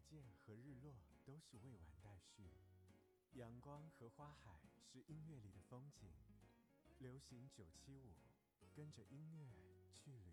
见和日落都是未完待续，阳光和花海是音乐里的风景。流行975，跟着音乐去旅